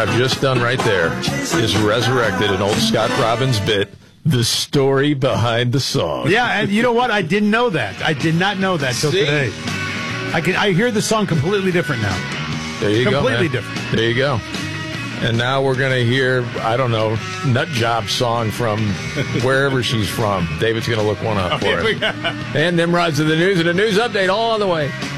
I've just done right there is resurrected an old Scott Robbins bit, the story behind the song. Yeah, and you know what? I didn't know that. I did not know that till today. I hear the song completely different now. There you go. Completely different. There you go. And now we're going to hear, I don't know, Nut Job song from wherever she's from. David's going to look one up for us. And Nimrod's in the news and a news update all on the way.